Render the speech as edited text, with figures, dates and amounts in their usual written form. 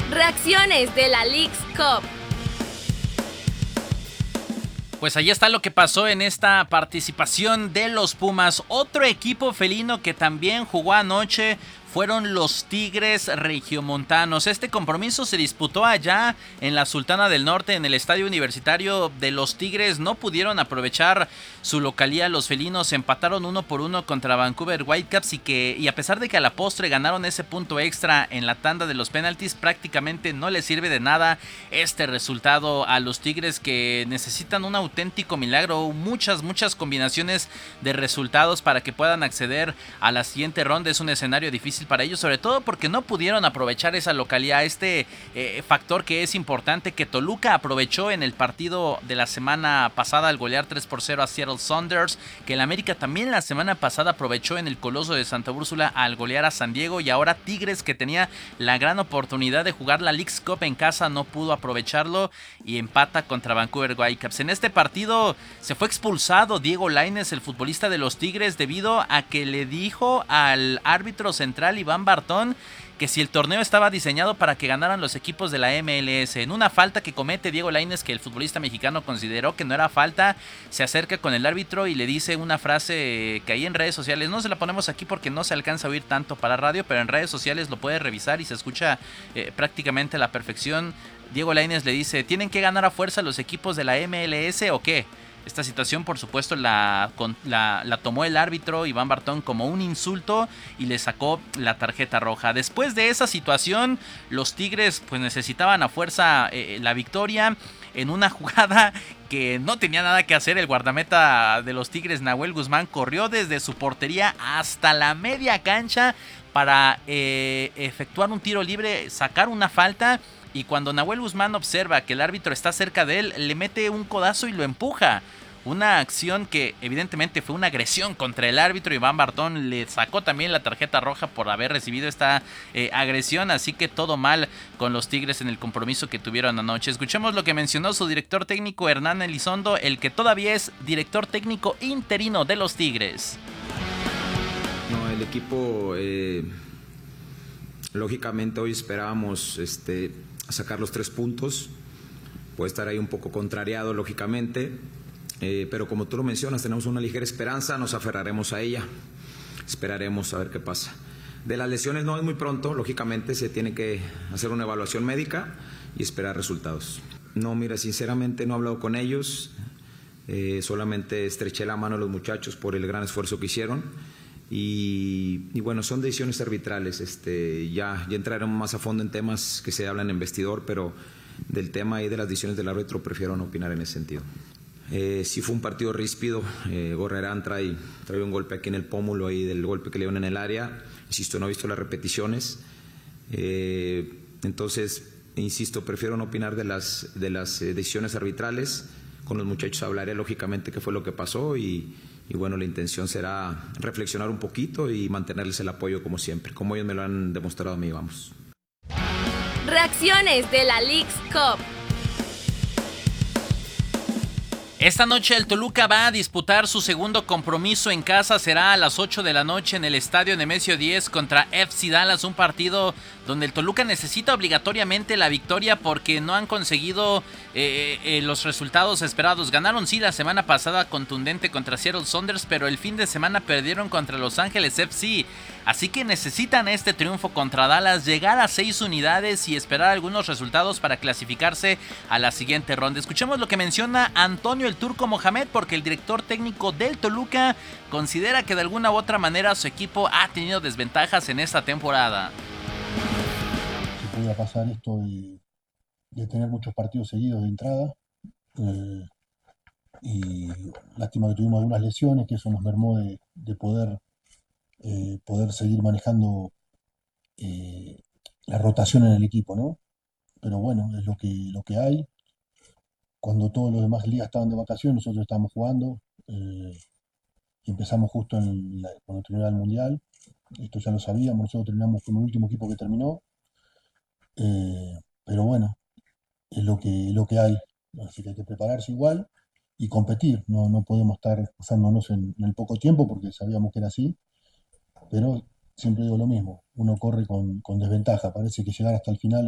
Reacciones de la Leagues Cup. Pues ahí está lo que pasó en esta participación de los Pumas. Otro equipo felino que también jugó anoche fueron los Tigres regiomontanos. Este compromiso se disputó allá en la Sultana del Norte, en el estadio universitario de los Tigres. No pudieron aprovechar su localía. Los felinos empataron 1-1 contra Vancouver Whitecaps y a pesar de que a la postre ganaron ese punto extra en la tanda de los penaltis, prácticamente no les sirve de nada este resultado a los Tigres, que necesitan un auténtico milagro, muchas combinaciones de resultados para que puedan acceder a la siguiente ronda. Es un escenario difícil para ellos, sobre todo porque no pudieron aprovechar esa localidad, factor que es importante, que Toluca aprovechó en el partido de la semana pasada al golear 3-0 a Seattle Sounders, que el América también la semana pasada aprovechó en el Coloso de Santa Úrsula al golear a San Diego, y ahora Tigres, que tenía la gran oportunidad de jugar la Leagues Cup en casa, no pudo aprovecharlo y empata contra Vancouver Whitecaps. En este partido se fue expulsado Diego Lainez, el futbolista de los Tigres, debido a que le dijo al árbitro central Iván Bartón que si el torneo estaba diseñado para que ganaran los equipos de la MLS. En una falta que comete Diego Lainez, que el futbolista mexicano consideró que no era falta, se acerca con el árbitro y le dice una frase que ahí en redes sociales, no se la ponemos aquí porque no se alcanza a oír tanto para radio, pero en redes sociales lo puede revisar y se escucha prácticamente a la perfección. Diego Lainez le dice: ¿tienen que ganar a fuerza los equipos de la MLS o qué? Esta situación, por supuesto, la tomó el árbitro Iván Bartón como un insulto y le sacó la tarjeta roja. Después de esa situación, los Tigres pues necesitaban a fuerza la victoria. En una jugada que no tenía nada que hacer, el guardameta de los Tigres, Nahuel Guzmán, corrió desde su portería hasta la media cancha para efectuar un tiro libre, sacar una falta. Y cuando Nahuel Guzmán observa que el árbitro está cerca de él, le mete un codazo y lo empuja. Una acción que evidentemente fue una agresión contra el árbitro. Iván Bartón le sacó también la tarjeta roja por haber recibido esta agresión. Así que todo mal con los Tigres en el compromiso que tuvieron anoche. Escuchemos lo que mencionó su director técnico Hernán Elizondo, el que todavía es director técnico interino de los Tigres. No, el equipo, lógicamente hoy esperábamos sacar los 3 puntos. Puede estar ahí un poco contrariado, lógicamente, pero como tú lo mencionas, tenemos una ligera esperanza, nos aferraremos a ella, esperaremos a ver qué pasa. De las lesiones no es muy pronto, lógicamente se tiene que hacer una evaluación médica y esperar resultados. No, mira, sinceramente no he hablado con ellos, solamente estreché la mano a los muchachos por el gran esfuerzo que hicieron. Y bueno, son decisiones arbitrales. Ya entraremos más a fondo en temas que se hablan en vestidor, pero del tema y de las decisiones del árbitro prefiero no opinar en ese sentido. Sí fue un partido ríspido. Gorrerán trae un golpe aquí en el pómulo ahí del golpe que le dieron en el área. Insisto, no he visto las repeticiones. Entonces, insisto, prefiero no opinar de las decisiones arbitrales. Con los muchachos hablaré lógicamente qué fue lo que pasó y bueno, la intención será reflexionar un poquito y mantenerles el apoyo como siempre, como ellos me lo han demostrado a mí, vamos. Reacciones de la Leagues Cup. Esta noche el Toluca va a disputar su segundo compromiso en casa. Será a las 8 de la noche en el estadio Nemesio 10 contra FC Dallas. Un partido donde el Toluca necesita obligatoriamente la victoria porque no han conseguido los resultados esperados. Ganaron sí la semana pasada contundente contra Seattle Sounders, pero el fin de semana perdieron contra Los Ángeles FC. Así que necesitan este triunfo contra Dallas, llegar a 6 unidades y esperar algunos resultados para clasificarse a la siguiente ronda. Escuchemos lo que menciona Antonio el Turco Mohamed, porque el director técnico del Toluca considera que de alguna u otra manera su equipo ha tenido desventajas en esta temporada. Se podía pasar esto de tener muchos partidos seguidos de entrada, y lástima que tuvimos algunas lesiones, que eso nos mermó de poder seguir manejando la rotación en el equipo, ¿no? Pero bueno, es lo que hay. Cuando todos los demás ligas estaban de vacaciones, nosotros estábamos jugando, y empezamos justo cuando terminó el Mundial. Esto ya lo sabíamos, nosotros terminamos como el último equipo que terminó, pero bueno, es lo que hay. Así que hay que prepararse igual y competir. No podemos estar basándonos en el poco tiempo porque sabíamos que era así, pero siempre digo lo mismo, uno corre con desventaja, parece que llegar hasta el final